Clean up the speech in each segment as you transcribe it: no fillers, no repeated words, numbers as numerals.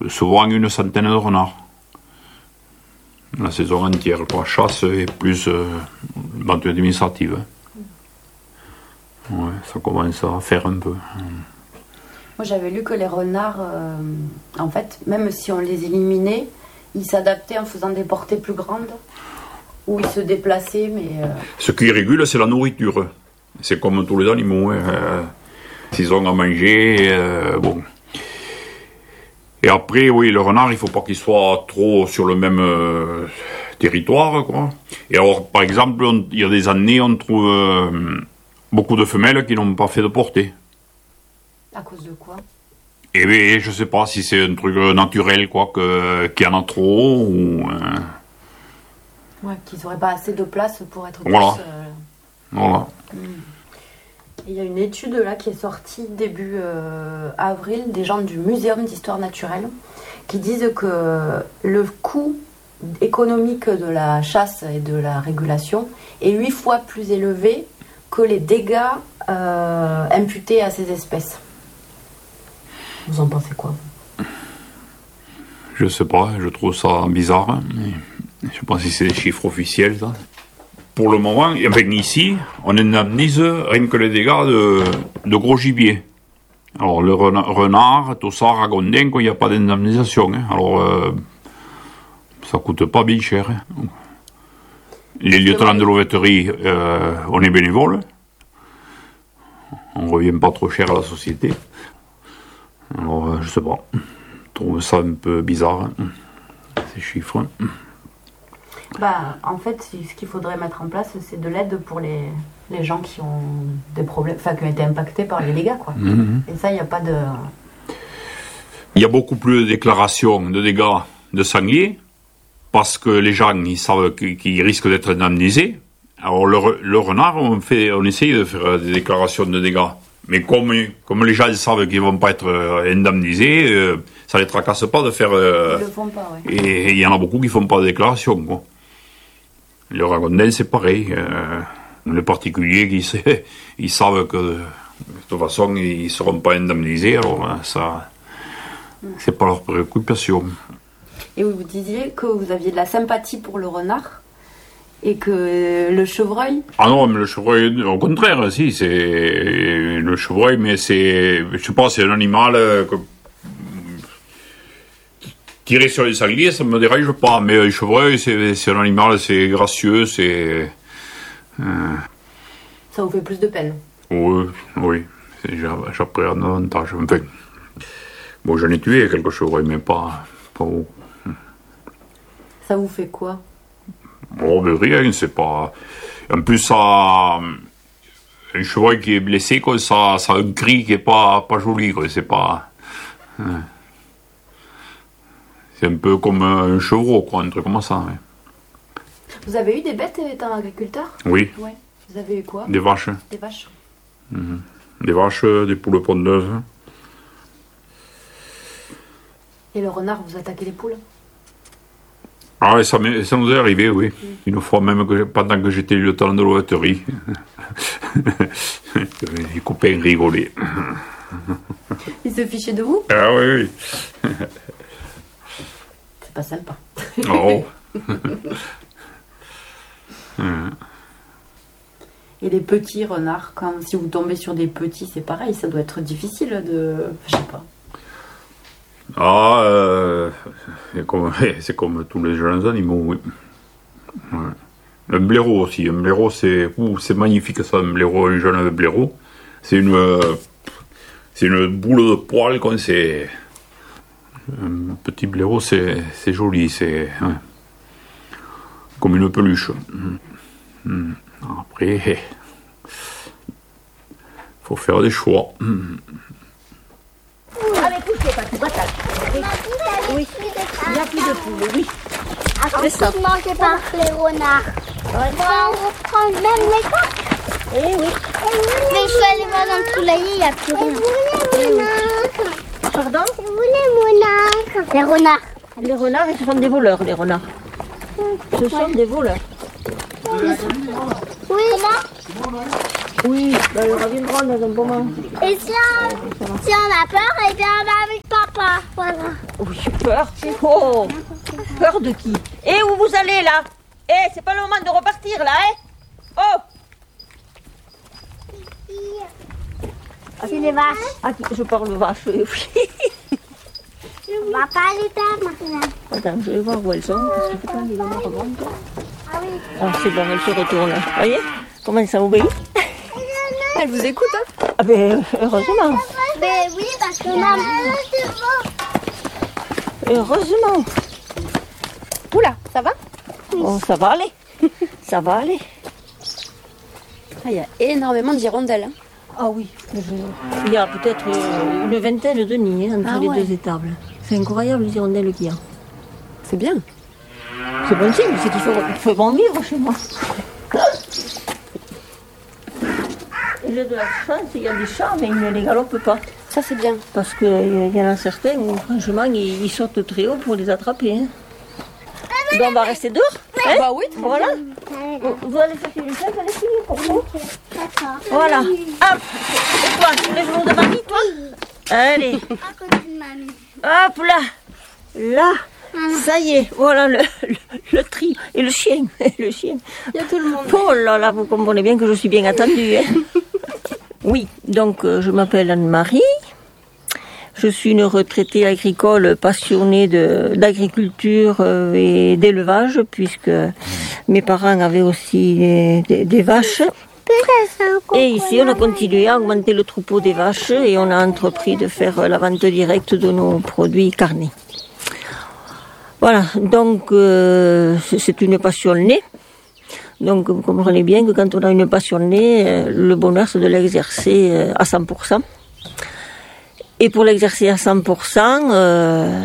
souvent une centaine de renards. La saison entière, quoi. Chasse et plus vente administrative. Ouais, ça commence à faire un peu. Moi, j'avais lu que les renards, en fait, même si on les éliminait, ils s'adaptaient en faisant des portées plus grandes, ou ils se déplaçaient, mais... Ce qui régule, c'est la nourriture. C'est comme tous les animaux. S'ils ont à manger, bon... Et après, oui, le renard, il ne faut pas qu'il soit trop sur le même territoire, quoi. Et alors, par exemple, il y a des années, on trouve beaucoup de femelles qui n'ont pas fait de portée. À cause de quoi? Et bien, je ne sais pas si c'est un truc naturel, quoi, qu'il y en a trop, ou... Ouais, qu'ils n'auraient pas assez de place pour être voilà. plus... Voilà. Il y a une étude là qui est sortie début avril des gens du Muséum d'histoire naturelle qui disent que le coût économique de la chasse et de la régulation est 8 fois plus élevé que les dégâts imputés à ces espèces. Vous en pensez quoi? Je sais pas, je trouve ça bizarre, mais je sais pas si c'est des chiffres officiels, ça. Pour le moment, enfin, ici, on indemnise rien que les dégâts de gros gibier. Alors, le renard, tout ça, ragondin, il n'y a pas d'indemnisation. Hein. Alors, ça coûte pas bien cher. Hein. Les lieutenants de louveterie, on est bénévoles. On revient pas trop cher à la société. Alors, je sais pas. Je trouve ça un peu bizarre, hein, ces chiffres. Bah, en fait, ce qu'il faudrait mettre en place, c'est de l'aide pour les gens qui ont des problèmes, enfin, qui ont été impactés par les dégâts, quoi. Et ça, il n'y a pas de... Il y a beaucoup plus de déclarations de dégâts de sangliers, parce que les gens, ils savent qu'ils risquent d'être indemnisés. Alors, le renard, on essaye de faire des déclarations de dégâts. Mais comme les gens savent qu'ils ne vont pas être indemnisés, ça ne les tracasse pas de faire... Ils le font pas, ouais. Et il y en a beaucoup qui ne font pas de déclaration, quoi. Le ragondin, c'est pareil. Les particuliers, ils savent que de toute façon, ils ne seront pas indemnisés, alors ça, c'est pas leur préoccupation. Et vous disiez que vous aviez de la sympathie pour le renard et que le chevreuil... Ah non, mais le chevreuil, au contraire, si, c'est le chevreuil, mais c'est, je sais pas, c'est un animal tirer sur les sangliers, ça me dérange pas, mais le chevreuil, c'est un animal, c'est gracieux, c'est... Ça vous fait plus de peine? Oui, j'appréhende davantage. Enfin, bon, j'en ai tué quelques chevreuils, mais pas beaucoup. Ça vous fait quoi? Bon, mais rien, c'est pas... En plus, ça... Un chevreuil qui est blessé, quoi, ça a un cri qui est pas joli, quoi, c'est pas... C'est un peu comme un chevreau, quoi, un truc comme ça. Ouais. Vous avez eu des bêtes étant agriculteur? Oui. Ouais. Vous avez eu quoi? Des vaches. Des vaches. Des vaches, des poules pondeuses. Et le renard, vous attaquez les poules? Ah oui, ça nous est arrivé, oui. Une fois même, pendant que j'étais lieutenant de louveterie. Les copains rigolaient. Ils se fichaient de vous? Ah oui. C'est pas sympa. Oh. Et les petits renards, si vous tombez sur des petits, c'est pareil, ça doit être difficile de... Je sais pas. Ah, c'est comme tous les jeunes animaux, oui. Ouais. Un blaireau aussi. Un blaireau, c'est magnifique ça, un blaireau, un jeune blaireau. C'est une boule de poils, quoi. C'est un petit blaireau, c'est joli, c'est comme une peluche. Après, faut faire des choix. Oui, il n'y a plus de poules, oui. C'est ça. Mangé par les renards. On va reprendre même les coques. Eh oui. Mais je vais aller voir dans le poulailler, il n'y a plus rien. Pardon? Vous les renards. Les renards. Les renards, ce sont des voleurs, les renards. Ce sont des voleurs. Oui. Comment? Oui, ben, ils reviendront dans un moment. Et si on a peur, eh bien on va avec papa. Voilà. Oui, peur. Oh, peur de qui? Et où vous allez là? Eh, c'est pas le moment de repartir là, hein? Oh! C'est les vaches. Ah, je parle vache, oui. On va pas aller là maintenant. Attends, je vais voir où elles sont, parce que quand les hommes remontent. Ah oui. Ah, c'est bon, elles se retournent. Vous voyez comment ça obéit? Elle vous écoute, hein? Ah ben, heureusement. Ben oui, parce que maman, c'est bon. Heureusement. Oula, ça va? Bon, ça va aller. Ça va aller. Ah, il y a énormément d'hirondelles. Hein. Ah oui. Il y a peut-être une vingtaine de nids entre Ah les ouais. deux étables. C'est incroyable les hirondelles qu'il y a. C'est bien. C'est bon signe, c'est qu'il faut bon vivre chez moi. J'ai de la chance, il y a des chats, mais ils ne les galopent pas. Ça, c'est bien. Parce qu'il y en a certains où, franchement, ils sortent très haut pour les attraper. Hein. Donc, on va rester dehors. Hein? Bah oui, Voilà. Vous allez chercher une chaise, allez filer pour vous. D'accord. Voilà. Hop. Et toi, tous les jours de mamie, toi? Allez. À côté de mamie. Hop là. Là. Ça y est. Voilà le tri. Et le chien. Le chien. il y a tout le monde. Oh là là, vous comprenez bien que je suis bien attendue. Hein. Oui, donc je m'appelle Anne-Marie. Je suis une retraitée agricole passionnée d'agriculture et d'élevage, puisque mes parents avaient aussi des vaches. Et ici, on a continué à augmenter le troupeau des vaches et on a entrepris de faire la vente directe de nos produits carnés. Voilà, donc c'est une passion née. Donc vous comprenez bien que quand on a une passion née, le bonheur c'est de l'exercer à 100%. Et pour l'exercer à 100%,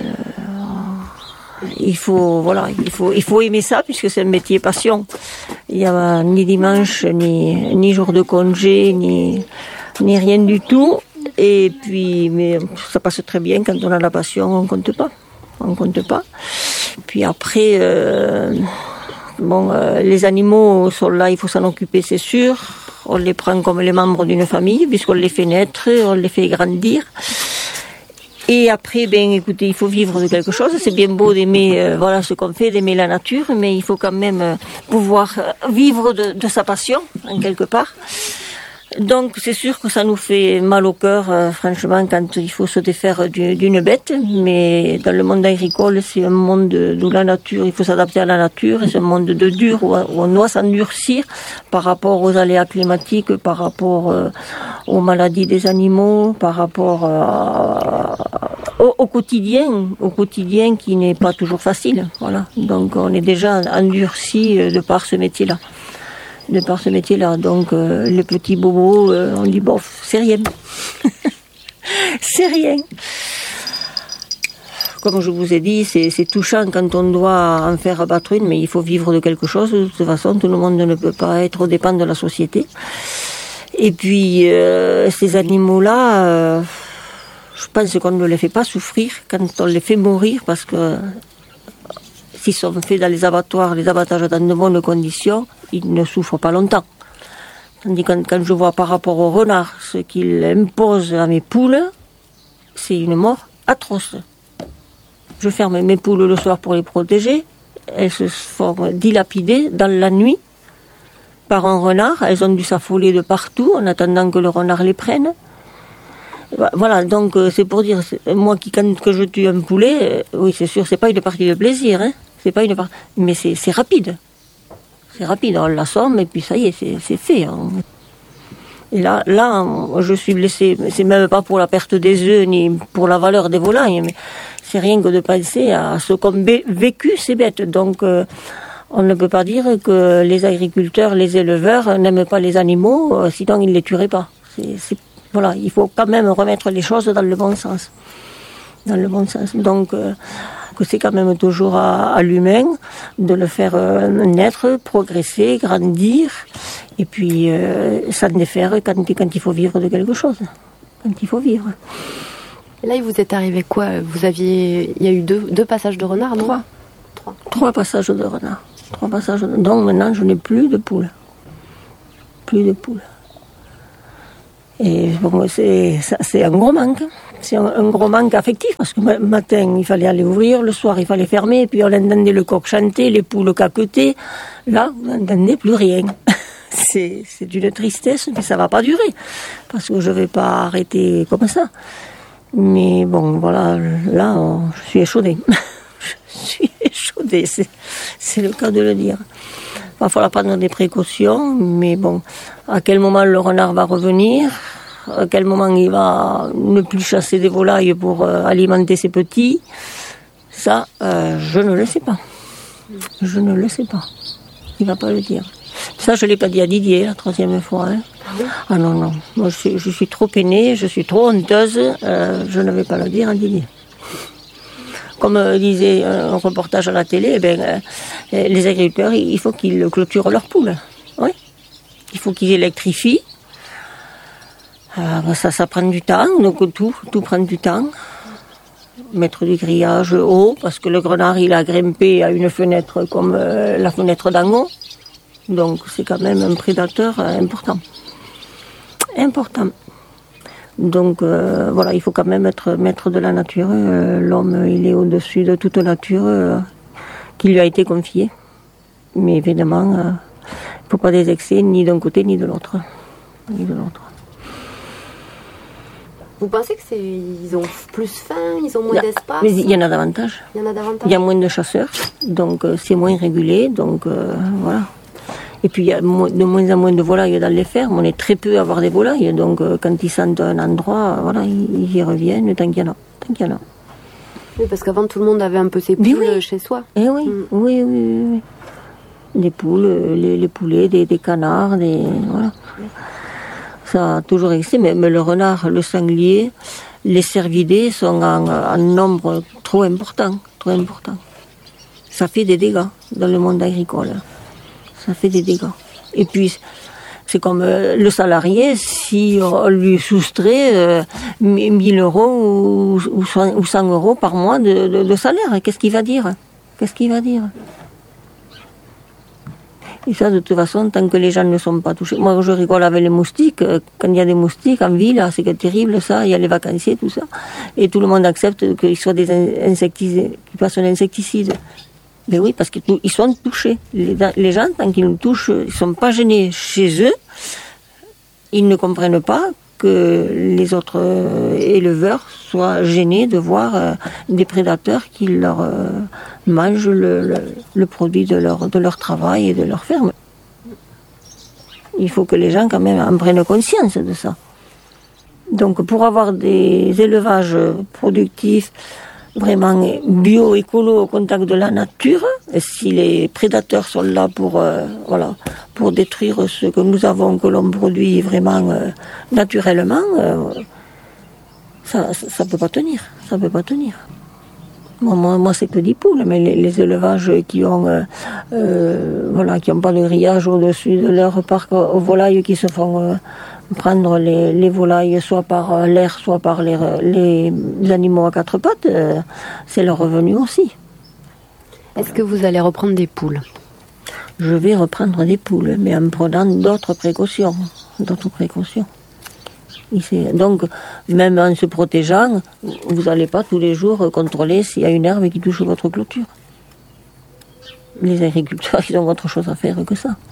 il faut aimer ça puisque c'est un métier passion. Il n'y a ni dimanche, ni jour de congé, ni rien du tout. Et puis, mais ça passe très bien quand on a la passion, on compte pas. Puis après, les animaux sont là, il faut s'en occuper, c'est sûr. On les prend comme les membres d'une famille, puisqu'on les fait naître, on les fait grandir. Et après, écoutez, il faut vivre de quelque chose. C'est bien beau d'aimer, ce qu'on fait, d'aimer la nature, mais il faut quand même pouvoir vivre de sa passion, en quelque part. Donc c'est sûr que ça nous fait mal au cœur, franchement, quand il faut se défaire d'une bête, mais dans le monde agricole, c'est un monde où la nature, il faut s'adapter à la nature, et c'est un monde de dur, où on doit s'endurcir par rapport aux aléas climatiques, par rapport aux maladies des animaux, par rapport au quotidien qui n'est pas toujours facile. Voilà. Donc on est déjà endurci de par ce métier-là. Donc les petits bobos, on dit bof, c'est rien. C'est rien. Comme je vous ai dit, c'est touchant quand on doit en faire abattre une, mais il faut vivre de quelque chose. De toute façon, tout le monde ne peut pas être au dépend de la société. Et puis, ces animaux-là, je pense qu'on ne les fait pas souffrir quand on les fait mourir, parce que s'ils sont faits dans les abattoirs, les abattages dans de bonnes conditions, ils ne souffrent pas longtemps. Tandis que quand je vois par rapport au renard ce qu'il impose à mes poules, c'est une mort atroce. Je ferme mes poules le soir pour les protéger. Elles se font dilapider dans la nuit par un renard. Elles ont dû s'affoler de partout en attendant que le renard les prenne. Voilà, donc c'est pour dire, moi quand je tue un poulet, oui c'est sûr, c'est pas une partie de plaisir, hein. C'est pas une partie, mais c'est rapide. C'est rapide, on l'assomme et puis ça y est, c'est fait. Hein. Et là, je suis blessée. C'est même pas pour la perte des œufs ni pour la valeur des volailles, mais c'est rien que de penser à ce qu'ont vécu ces bêtes. Donc, on ne peut pas dire que les agriculteurs, les éleveurs n'aiment pas les animaux, sinon ils ne les tueraient pas. Voilà, il faut quand même remettre les choses dans le bon sens. Donc, que c'est quand même toujours à l'humain de le faire naître, progresser, grandir, et puis s'en défaire quand il faut vivre de quelque chose. Quand il faut vivre. Et là, il vous est arrivé quoi? Il y a eu deux passages de renard, non? Trois passages de renard. Donc maintenant, je n'ai plus de poules. Et bon, c'est un gros manque. C'est un gros manque affectif, parce que le matin, il fallait aller ouvrir, le soir, il fallait fermer, et puis on entendait le coq chanter, les poules caqueter. Là, vous n'entendez plus rien. C'est d'une tristesse, mais ça va pas durer, parce que je vais pas arrêter comme ça. Mais bon, voilà, là, je suis échaudée. Je suis échaudée, c'est le cas de le dire. Il va falloir prendre des précautions, mais bon, à quel moment le renard va revenir, à quel moment il va ne plus chasser des volailles pour alimenter ses petits, ça, je ne le sais pas. Je ne le sais pas. Il ne va pas le dire. Ça, je ne l'ai pas dit à Didier la 3e fois. Hein. Ah non, non. Moi, je suis trop peinée, je suis trop honteuse. Je ne vais pas le dire à Didier. Comme disait un reportage à la télé, les agriculteurs, il faut qu'ils clôturent leurs poules. Oui. Il faut qu'ils électrifient. Ça prend du temps, donc tout prend du temps. Mettre du grillage haut, parce que le renard, il a grimpé à une fenêtre comme la fenêtre d'en haut. Donc c'est quand même un prédateur important. Important. Donc voilà, il faut quand même être maître de la nature. L'homme, il est au-dessus de toute nature qui lui a été confiée. Mais évidemment, il ne faut pas des excès ni d'un côté ni de l'autre. Ni de l'autre. Vous pensez qu'ils ont plus faim, ils ont moins d'espace? Mais il y en a davantage. Il y en a davantage. Il y a moins de chasseurs, donc c'est moins régulé, donc voilà. Et puis il y a de moins en moins de volailles dans les fermes, on est très peu à avoir des volailles, donc quand ils sentent un endroit, voilà, ils y reviennent tant qu'il y en a. Oui, parce qu'avant tout le monde avait un peu ses poules chez soi. Eh oui, oui. Des poules, les poulets, des canards, voilà. Ça a toujours existé, mais le renard, le sanglier, les cervidés sont en nombre trop important. Ça fait des dégâts dans le monde agricole. Ça fait des dégâts. Et puis, c'est comme le salarié, si on lui soustrait 1000 euros ou 100 euros par mois de salaire, qu'est-ce qu'il va dire? Et ça, de toute façon, tant que les gens ne sont pas touchés. Moi, je rigole avec les moustiques. Quand il y a des moustiques en ville, c'est terrible, ça. Il y a les vacanciers, tout ça. Et tout le monde accepte qu'ils soient des insecticides, qu'ils passent un insecticide. Mais oui, parce qu'ils sont touchés. Les gens, tant qu'ils nous touchent, ils ne sont pas gênés chez eux. Ils ne comprennent pas que les autres éleveurs soient gênés de voir des prédateurs qui leur mangent le produit de leur travail et de leur ferme. Il faut que les gens quand même en prennent conscience de ça. Donc pour avoir des élevages productifs, vraiment bio, écolo, au contact de la nature, si les prédateurs sont là pour détruire ce que nous avons, que l'on produit vraiment naturellement, ça peut pas tenir. Moi, c'est que des poules, mais les élevages qui ont pas de grillage au-dessus de leur parc aux volailles qui se font prendre les volailles soit par l'air, soit par les animaux à quatre pattes, c'est leur revenu aussi. Est-ce que vous allez reprendre des poules? Je vais reprendre des poules, mais en prenant d'autres précautions. Donc, même en se protégeant, vous n'allez pas tous les jours contrôler s'il y a une herbe qui touche votre clôture. Les agriculteurs, ils ont autre chose à faire que ça.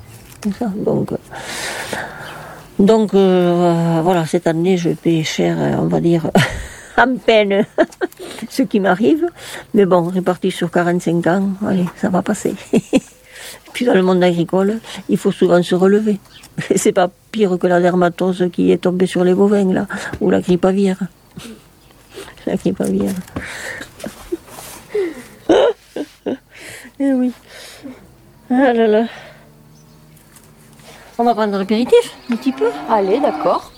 Donc, voilà, cette année, je paie cher, on va dire, en peine, ce qui m'arrive. Mais bon, réparti sur 45 ans, allez, ça va passer. Puis dans le monde agricole, il faut souvent se relever. C'est pas pire que la dermatose qui est tombée sur les bovins, là, ou la grippe aviaire. Eh oui. Ah là là. On va prendre un apéritif, un petit peu. Allez, d'accord.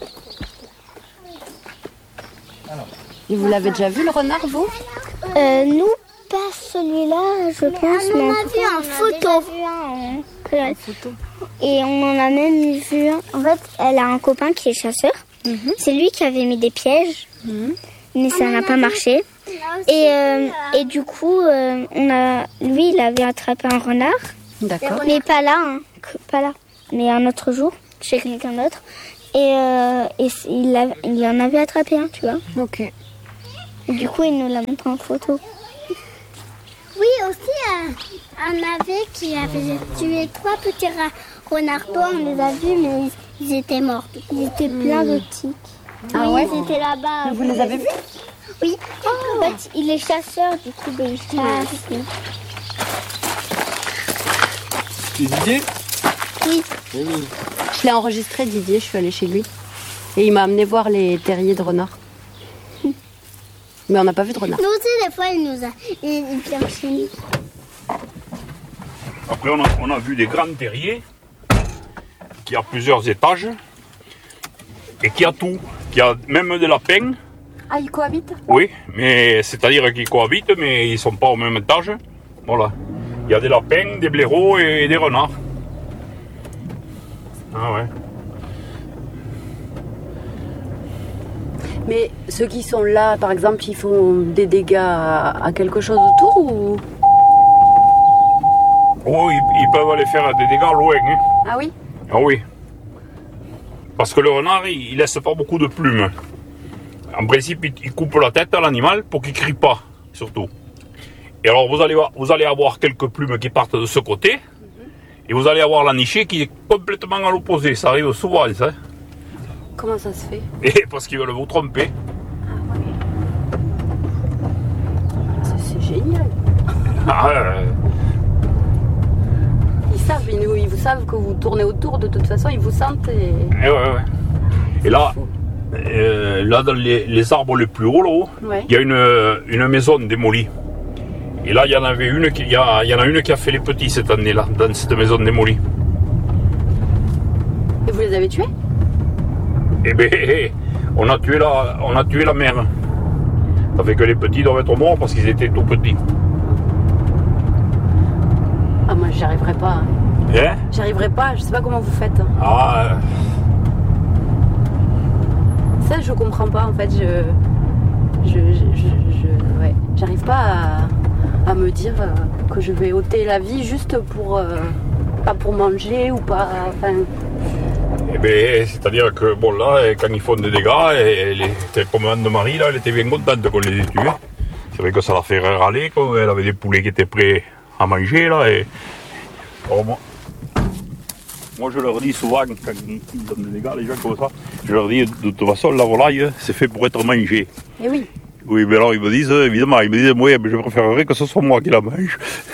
Et vous l'avez déjà vu, le renard, vous? Nous, pas celui-là, je pense. Mais on en a vu en photo. Et on en a même vu un. En fait, elle a un copain qui est chasseur. C'est lui qui avait mis des pièges, mais ça n'a pas marché. Et du coup, lui, il avait attrapé un renard. D'accord. Mais pas là, mais un autre jour, chez quelqu'un d'autre. Et il en avait attrapé un, tu vois. Ok. Et du coup, il nous l'a montré en photo. Oui, aussi, un navet qui avait tué 3 petits renards. On les a vus, mais ils étaient morts. Ils étaient pleins de tiques. Ah oui, ouais? ils étaient là-bas. Vous les avez vus? Oui. En fait, il est chasseur, du coup, il chasse. C'est Didier? Oui. Je l'ai enregistré, Didier, je suis allée chez lui. Et il m'a amené voir les terriers de renards. Mais on n'a pas vu de renard. Nous aussi, des fois, il vient chez nous. Après, on a vu des grands terriers qui a plusieurs étages et qui a tout. Qui a même des lapins. Ah, ils cohabitent? Oui, mais c'est-à-dire qu'ils cohabitent, mais ils sont pas au même étage. Voilà. Il y a des lapins, des blaireaux et des renards. Ah ouais. Mais ceux qui sont là, par exemple, ils font des dégâts à quelque chose autour ou... Oh, ils peuvent aller faire des dégâts loin. Hein. Ah oui? Ah oui. Parce que le renard, il laisse pas beaucoup de plumes. En principe, il coupe la tête à l'animal pour qu'il crie pas, surtout. Et alors, vous allez avoir quelques plumes qui partent de ce côté. Et vous allez avoir la nichée qui est complètement à l'opposé. Ça arrive souvent, ça. Comment ça se fait? Et parce qu'ils veulent vous tromper. C'est génial. Ils vous savent que vous tournez autour, de toute façon, ils vous sentent et... Ouais. Et là, dans les arbres les plus hauts, là-haut, Ouais. il y a une maison démolie. Et là, il y en avait une, il y en a une qui a fait les petits cette année-là, dans cette maison démolie. Et vous les avez tués? Eh bien, on a tué la mère. Ça fait que les petits doivent être morts parce qu'ils étaient tout petits. Ah, moi, j'y arriverai pas. Hein. Hein? J'y arriverai pas, je sais pas comment vous faites. Ah, Ça, je comprends pas, en fait, ouais, j'arrive pas à me dire que je vais ôter la vie juste pour... pas pour manger ou pas... Enfin... eh bien, c'est-à-dire que, bon, là, quand ils font des dégâts, comme Anne-Marie, là, elle était bien contente qu'on les ait tués. C'est vrai que ça la fait râler, quand elle avait des poulets qui étaient prêts à manger, là, et... Alors, moi, je leur dis souvent, quand ils donnent des dégâts, les gens comme ça, je leur dis, de toute façon, la volaille, c'est fait pour être mangée. Eh oui. Oui, mais alors, ils me disent, évidemment, moi, je préférerais que ce soit moi qui la mange.